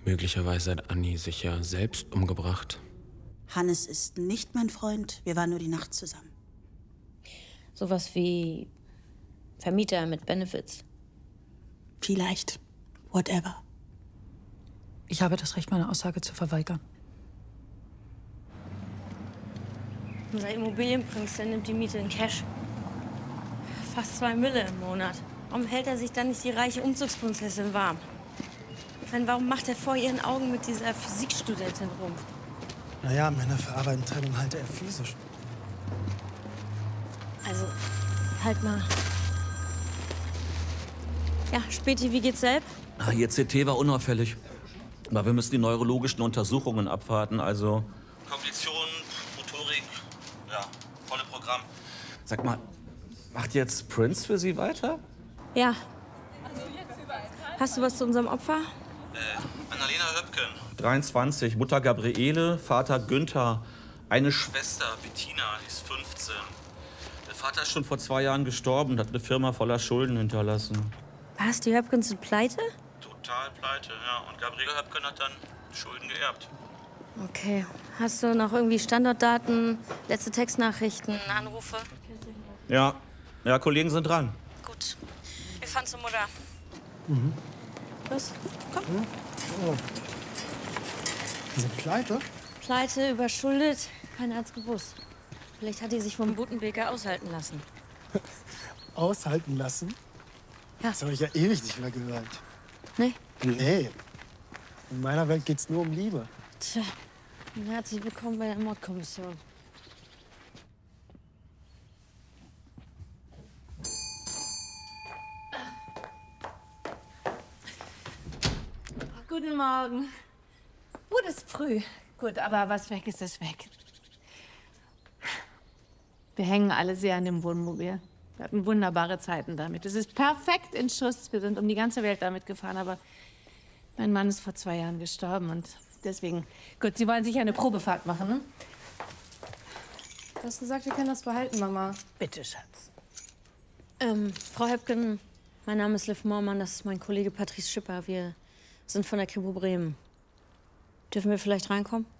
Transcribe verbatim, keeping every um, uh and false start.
Möglicherweise hat Anni sich ja selbst umgebracht. Hannes ist nicht mein Freund. Wir waren nur die Nacht zusammen. Sowas wie Vermieter mit Benefits. Vielleicht. Whatever. Ich habe das Recht, meine Aussage zu verweigern. Unser Immobilienprinz, der nimmt die Miete in Cash. Fast zwei Mille im Monat. Warum hält er sich dann nicht die reiche Umzugsprinzessin warm? Ich meine, warum macht er vor ihren Augen mit dieser Physikstudentin rum? Naja, Männer verarbeiten Trennung halte er physisch. Also, halt mal. Ja, Späti, wie geht's selbst? Ah, Ihr C T war unauffällig. Aber wir müssen die neurologischen Untersuchungen abwarten, also... Kognition, Motorik, ja, volle Programm. Sag mal, macht jetzt Prince für Sie weiter? Ja. Hast du was zu unserem Opfer? Äh, Annalena Höpken. dreiundzwanzig, Mutter Gabriele, Vater Günther. Eine Schwester, Bettina, die ist fünfzehn. Der Vater ist schon vor zwei Jahren gestorben und hat eine Firma voller Schulden hinterlassen. Was, die Höpkens sind pleite? Total pleite, ja. Und Gabriele Höpken hat dann Schulden geerbt. Okay. Hast du noch irgendwie Standortdaten, letzte Textnachrichten, Anrufe? Ja, ja, Kollegen sind dran. Gut. Wir fahren zur Mutter. Mhm. Los, komm. Mhm. Oh. Die sind pleite? Pleite, überschuldet. Keiner hat's gewusst. Vielleicht hat die sich vom Butenbeker aushalten lassen. Aushalten lassen? Ja. Das habe ich ja ewig nicht mehr gehört. Nee? Nee. In meiner Welt geht's nur um Liebe. Tja, herzlich willkommen bei der Mordkommission. Guten Morgen. Gut, ist früh. Gut, aber was weg ist, ist weg. Wir hängen alle sehr an dem Wohnmobil. Wir hatten wunderbare Zeiten damit. Es ist perfekt in Schuss. Wir sind um die ganze Welt damit gefahren, aber mein Mann ist vor zwei Jahren gestorben und deswegen... Gut, Sie wollen sicher eine Probefahrt machen, ne? Du hast gesagt, wir können das behalten, Mama. Bitte, Schatz. Ähm, Frau Höpken, mein Name ist Liv Moormann, das ist mein Kollege Patrice Schipper. Wir sind von der Kripo Bremen. Dürfen wir vielleicht reinkommen?